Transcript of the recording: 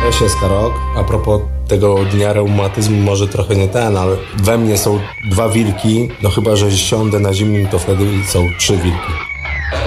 Też jest rok. A propos tego dnia reumatyzmu, może trochę nie ten, ale we mnie są 2 wilki. No chyba, że siądę na zimnym, to wtedy są 3 wilki.